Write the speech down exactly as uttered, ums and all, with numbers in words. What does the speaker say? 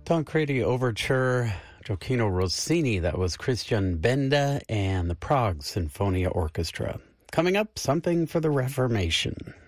Tancredi Overture, Gioacchino Rossini, that was Christian Benda and the Prague Sinfonia Orchestra. Coming up, something for the Reformation.